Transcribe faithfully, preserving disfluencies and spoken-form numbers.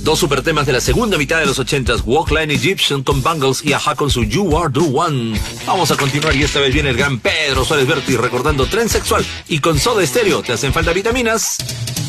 Dos super temas de la segunda mitad de los ochentas, Walkline Egyptian con Bangles y Aja con su You Are The One. Vamos a continuar y esta vez viene el gran Pedro Suárez Vértiz recordando Tren Sexual y con Soda Stereo, ¿te hacen falta vitaminas?